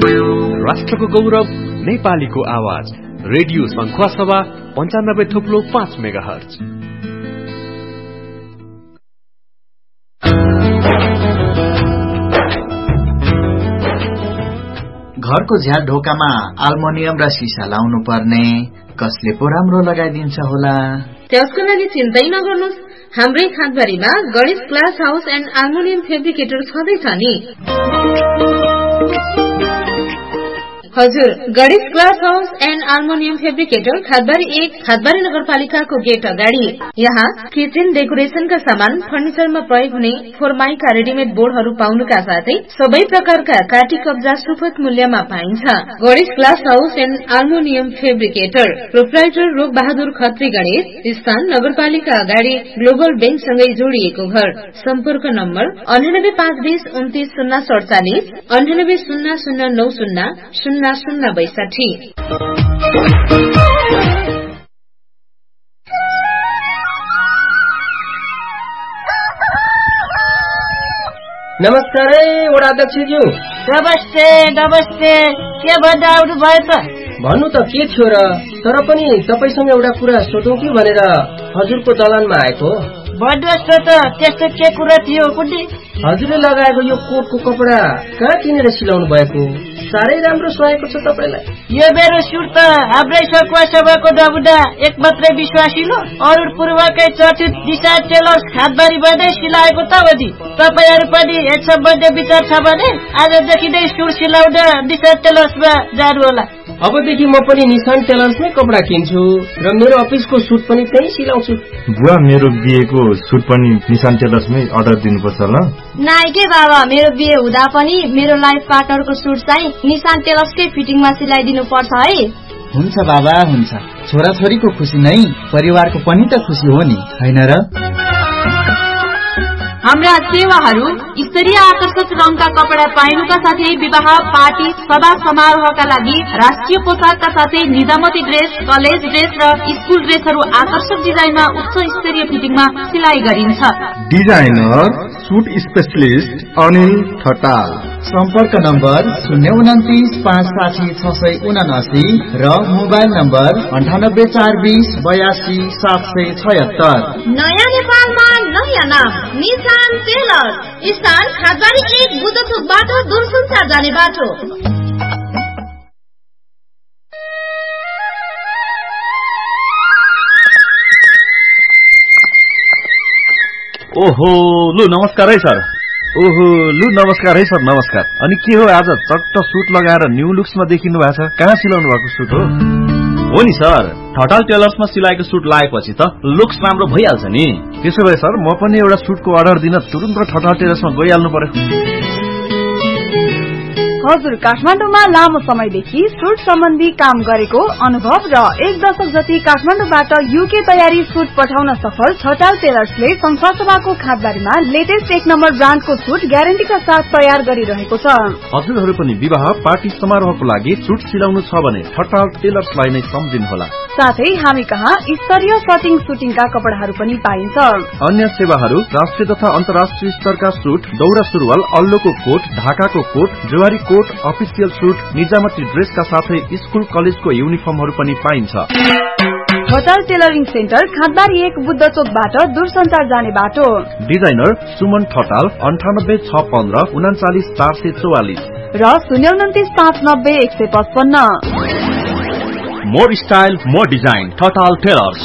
राष्ट्रको गौरव नेपालीको आवाज रेडियो संख्वा सभा 95.5 मेगाहर्ज। घरको झ्याल ढोकामा अल्मुनियम र सिसा लाउनु पर्ने कसले पो राम्रो लगाइदिन्छ होला। त्यसको लागि चिन्तै नगर्नुस्, हाम्रै खादबारीमा Ganesh glass house and aluminium fabricator छँदैछ नि। हजुर, Ganesh glass house and aluminium fabricator खादबारी 1 खादबारी नगरपालिकाको गेट अगाडि। यहाँ किचन डेकोरेशनका सामान, फर्निचरमा प्रयोग हुने फोरमाइका रेडिमेड बोर्डहरू पाउनुका साथै सबै प्रकारका काटी कब्जा सुपथ मूल्यमा पाइन्छ। Ganesh glass house and aluminium fabricator, proprietor रूप बहादुर खत्री गणेश, स्थान नगरपालिका अगाडि ग्लोबल बैंकसँगै जोडिएको घर। सम्पर्क नम्बर 9852 29047, 9800900062। नमस्कार वडाध्यक्षज्यू। नमस्ते नमस्ते, के भन्दा आउनु भयो त? भन्नु त के थियो र, तर पनि तपाईसँग एउटा कुरा सोधौँ कि भनेर हजुरको दलानमा आएको। भन्नुहोस् न त, त्यस्तो के कुरा थियो कुन्डी? हजुरले लगाएको यो कोटको कपडा कहाँ किनेर सिलाउनु भएको? साह्रै राम्रो सुहाएको छ तपाईलाई। यो मेरो सुट त हाम्रै सकुवा सभाको नमुना एक मात्रै विश्वासिलो अरूण पूर्वकै चर्चित दिशा टेलर्स खादबारीमा नै सिलाएको त हो नि। तपाईहरू पनि यस सम्बन्धी विचार छ भने आजदेखि नै सुट सिलाउन दिशा टेलर्समा जानु होला। अबदेखि म पनि निशान टेलर्समै कपडा किन्छु र मेरो अफिसको सुट पनि त्यही सिलाउँछु। बुवा, मेरो बिहेको सुट पनि निशान टेलर्समै अर्डर दिनुपर्छ ल? नाइ के बाबा, मेरो बिहे हुँदा पनि मेरो लाइफ पार्टनरको सुट चाहिँ निशान टेलर्सकै फिटिङमा सिलाइदिनु पर्छ है। हुन्छ बाबा, हुन्छ। छोराछोरीको खुसी नै परिवारको पनि त खुसी हो नि, हैन र? हाम्रा सेवाहरू स्तरीय आकर्षक रङका कपडा पाइनुका साथै विवाह, पार्टी, सभा समारोहका लागि राष्ट्रिय पोसाकका साथै निजामती ड्रेस, कलेज ड्रेस र स्कुल ड्रेसहरू आकर्षक डिजाइनमा उच्च स्तरीय फिटिङमा सिलाइ गरिन्छ। Designer suit specialist Anil Thatal. सम्पर्क नम्बर 029 र मोबाइल नम्बर 9842082776। नयाँ नेपालमा नयाँ नाम निशान टेलर्स, स्थान खादबारी 1 बुद्ध चोकबाट दूरसञ्चार जाने बाटो। ओहो लु नमस्कार है सर। ओहो लु नमस्कार है सर, नमस्कार। अनि के हो आज चट्ट सुट लगाएर न्यू लुक्समा देखिनु भएको छ? कहाँ सिलाउनु भएको सुट हो? हो नि सर, ठटाल टेलर्समा सिलाएको सुट लगाएपछि त लुक्स राम्रो भइहाल्छ नि। त्यसो भए सर, म पनि एउटा सुटको अर्डर दिन तुरुन्त ठटाल टेलर्समा गइहाल्नु पर्यो। हजुर, काठमाडौँमा लामो समयदेखि सुट सम्बन्धी काम गरेको अनुभव र 1 दशक जति काठमाडौँबाट युके तयारी सुट पठाउन सफल ठटाल टेलर्सले संसारसभाको खादबारीमा लेटेस्ट 1 नम्बर ब्रान्डको सुट ग्यारेन्टीका साथ तयार गरिरहेको छ। हजुरहरू पनि विवाह, पार्टी, समारोहको लागि सुट सिलाउनु छ भने ठटाल टेलर्सलाई नै सम्झिनुहोला। साथै हामी कहाँ स्तरीय कटिङ सुटिङका कपडाहरू पनि पाइन्छ। अन्य सेवाहरू राष्ट्रिय तथा अन्तर्राष्ट्रिय स्तरका सुट, दौरा सुरुवाल, अल्लोको कोट, ढाकाको कोट, जवारी कोट, अफिसियल सुट, निजामती ड्रेसका साथै स्कुल कलेजको युनिफर्महरू पनि पाइन्छ। ठटाल टेलरिङ सेन्टर खादबारी 1 बुद्ध चोकबाट दूरसञ्चार जाने बाटो। डिजाइनर सुमन ठटाल 9865 39444 र 029 more style more design Thatal tailors.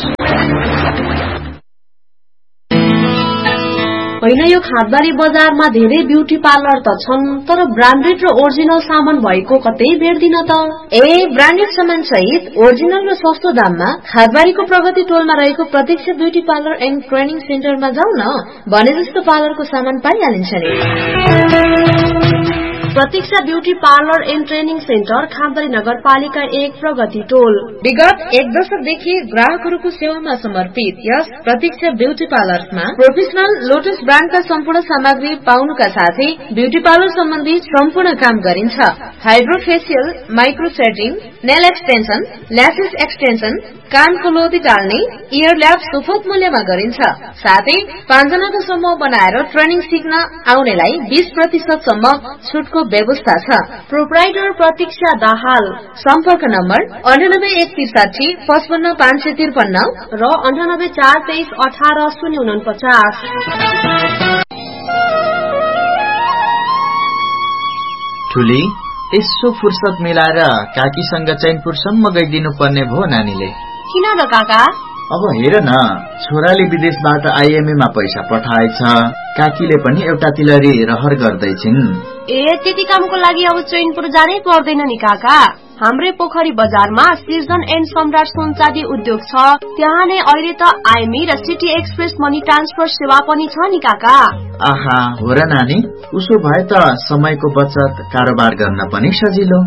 होइन, यो खादबारी बजारमा धेरै ब्युटी पार्लर त छन्, तर ब्रान्डेड र ओरिजिनल सामान भएको कतै भेट्दिन त। ब्रान्डेड सामान सहित ओरिजिनल र सस्तो दाममा खादबारीको प्रगति टोलमा रहेको प्रत्यक्ष ब्युटी पार्लर एन्ड ट्रेनिङ सेन्टरमा जाऊ न, भने जस्तो पार्लरको सामान पाइहालिन्छ नि। प्रतीक्षा beauty parlour and training centre खादबारी नगरपालिका 1 प्रगति टोल। विगत 1 दशकदेखि ग्राहकहरूको सेवामा समर्पित यस प्रतीक्षा ब्यूटी पार्लरमा प्रोफेसनल लोटस ब्रान्डका सम्पूर्ण सामग्री पाउनुका साथै ब्यूटी पार्लर सम्बन्धी सम्पूर्ण काम गरिन्छ। Hydro facial, micro setting, nail extension, lashes extension, कानको लोदी टाल्ने, इयर ल्याब सुपथ मूल्यमा गरिन्छ। साथै 5 जनाको समूह बनाएर ट्रेनिङ सिक्न आउनेलाई 20% सम्म छुटको व्यवस्था छ। प्रोप्राइटर प्रतीक्षा दाहाल। सम्पर्क नम्बर 9813655553 र 9842318049। ठुली यसो फुर्सद मिलाएर काकीसँग चैनपुरसम्म गइदिनु पर्ने भो नानीले। किन र काका? अब हेर न, छोराले विदेशबाट आइएमएमा पैसा पठाएछ, काकीले पनि एउटा तिलरी रहर गर्दैछिन्। ए त्यति कामको लागि अब चैनपुर जानै पर्दैन नि काका। हाम्रै पोखरी बजारमा सिजन एन्ड सम्राट सुनचाँदी उद्योग छ। त्यहाँ नै अहिले त आइएमई र सिटी एक्सप्रेस मनी ट्रान्सफर सेवा पनि छ नि काका। आहा, हो र नानी, उसो भए त समयको बचत, कारोबार गर्न पनि सजिलो।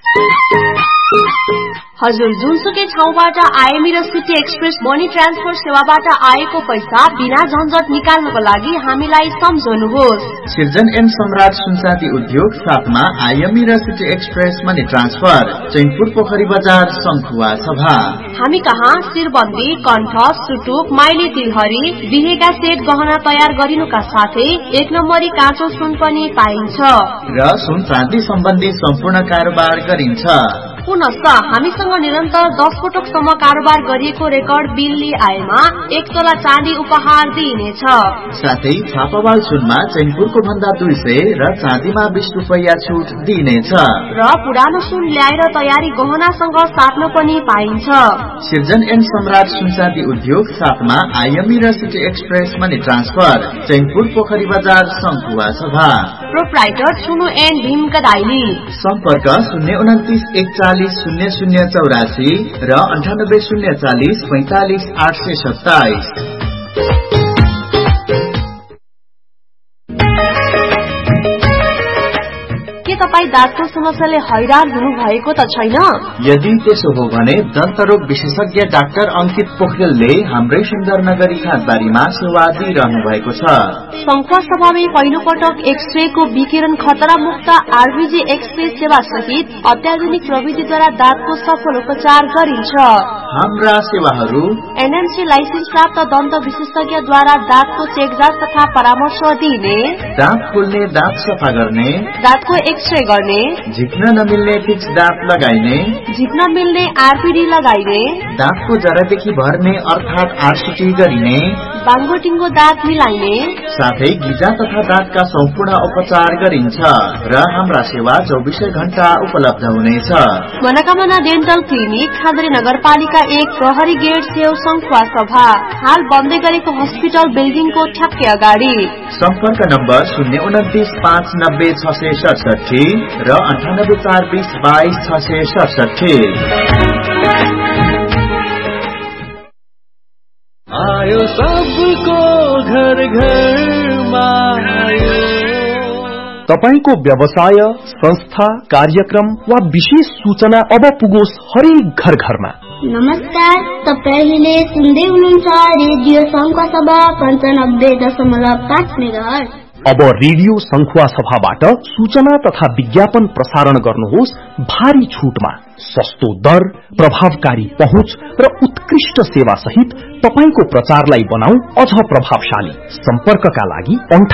हजुर, जुनसुकै ठाउँबाट आइएमई र सिटी एक्सप्रेस मनी ट्रान्सफर सेवाबाट आएको पैसा बिना झन्झट निकाल्नको लागि हामीलाई सम्झनुहोस्। सिर्जन एन्ड सम्राट सुनचाँदी उद्योग साथमा आइएमई र city express money transfer, Chainpur पोखरी बजार, शंखुवा सभा। हामी कहाँ शिरबन्दी, कण्ठ, सुटुक, माइली तिलहरी, बिहेका सेट गहना तयार गरिनुका साथै 1 नम्बरी काँचो सुन पनि पाइन्छ र सुन चाँदी सम्बन्धी सम्पूर्ण कारोबार गरिन्छ। पुनश्च हामीसँग निरन्तर 10 पटकसम्म कारोबार गरिएको रेकर्ड बिल आएमा 1 तोला चाँदी उपहार दिइनेछ। साथै छापावाल सुनमा चैनपुरको भन्दा 200 र चाँदीमा 20 रुपैयाँ छुट दिइनेछ र पुरानो सुन ल्याएर तयारी गहनासँग साट्न पनि पाइन्छ। सिर्जन एन्ड सम्राट सुनचाँदी उद्योग साथमा आइएमई र city express money transfer, Chainpur पोखरी बजार, शंखुवा सभा। प्रोप्राइटर सुनु एन्ड भीम कदाइली। सम्पर्क 02914000084 र 9804045827। के तपाईँ दाँतको समस्याले हैरान हुनु भएको त छैन? यदि त्यसो हो भने दन्तरोग विशेषज्ञ डाक्टर अंकित पोखरेलले हाम्रै सुन्दरनगरी खाँदबारीमा सेवा दिइरहनु भएको छ। शंखुवा सभामै पहिलो पटक एक्सरेको विकिरण खतरा मुक्त आरबीजी एक्सरे सेवा सहित अत्याधुनिक प्रविधिद्वारा दाँतको सफल उपचार गरिन्छ। हाम्रा सेवाहरू एनएमसी लाइसेन्स प्राप्त दन्त विशेषज्ञद्वारा दाँतको चेकजाँच तथा परामर्श दिने, दाँत खोल्ने, दाँत सफा गर्ने, दाँतको एक्सरे गर्ने, झिक्न नमिल्ने फिक्स दाँत लगाइने, झिक्न मिल्ने आरपीडी लगाइने, दाँतको जरादेखि भर्ने अर्थात आरसीटी गरिने, बाङ्गो टिङ्गो दाँत मिलाइने, साथै गिजा तथा दाँतका सम्पूर्ण उपचार गरिन्छ र हाम्रा सेवा 24 घण्टा उपलब्ध हुनेछ। मनोकामना डेन्टल क्लिनिक, खाँदरी नगरपालिका 1, प्रहरी गेट छेउ, शंखुवा सभा। हाल बन्दै गरेको हस्पिटल बिल्डिङको ठ्याक्कै अगाडि। सम्पर्क नम्बर 029590667 र 9842226667। आयो सबको घर घरमा आयो। तपाईको व्यवसाय, संस्था, कार्यक्रम वा विशेष सूचना अब पुगोस् हरेक घर घरमा। नमस्कार, तपाईले सुन्दै हुनुहुन्छ रेडियो शंखुवा सभा 95.5 मेगाहर्ज। अब रेडियो शंखुवा सभाबाट सूचना तथा विज्ञापन प्रसारण गर्नुहोस् भारी छुटमा। सस्तो दर, प्रभावकारी पहुँच र उत्कृष्ट सेवा सहित तपाईको प्रचारलाई बनाऊ अझ प्रभावशाली। सम्पर्कका लागि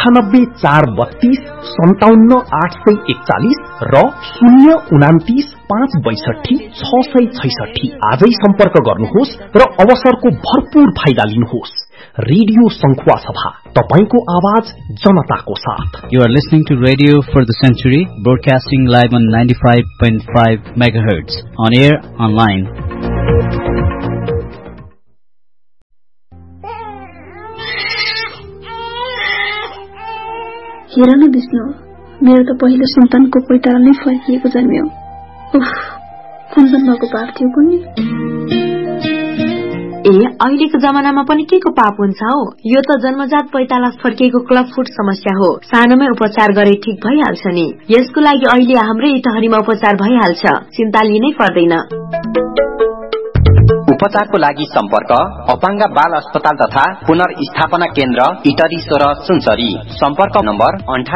9843257841 र 02955626666। आजै सम्पर्क गर्नुहोस् र अवसरको भरपूर फाइदा लिनुहोस्। रेडियो शंखुवा सभा, तपाईको आवाज जनताको साथ। You are listening to Radio for the Century, broadcasting live on 95.5 MHz, on air, online. हेर न विष्णु, मेरो त पहिलो सन्तानको पैतारा नै फर्किएको जन्म्यो। उफ, कुन जन्मको पाप थियो कुनी? ए, अहिलेको जमानामा पनि के को पाप हुन्छ हो? यो त जन्मजात पैताला फर्किएको क्लब फुट समस्या हो। सानोमै उपचार गरे ठीक भइहाल्छ नि। यसको लागि अहिले हाम्रै इटहरीमा उपचार भइहाल्छ, चिन्ता लिनै पर्दैन। उपचारको लागि सम्पर्क अपाङ्ग बाल अस्पताल तथा पुनर्स्थापना केन्द्र इटरी 16 सुनसरी। सम्पर्क नम्बर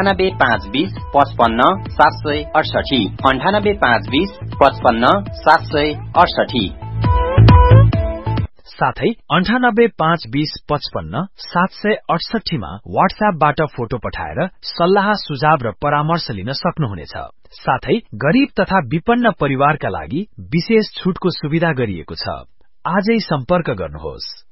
9852255768 9852255768। साथै 9852055768 768 मा व्हाट्सएपबाट फोटो पठाएर सल्लाह सुझाव र परामर्श लिन सक्नुहुनेछ। साथै गरीब तथा विपन्न परिवारका लागि विशेष छुटको सुविधा गरिएको छ। आजै सम्पर्क गर्नुहोस्।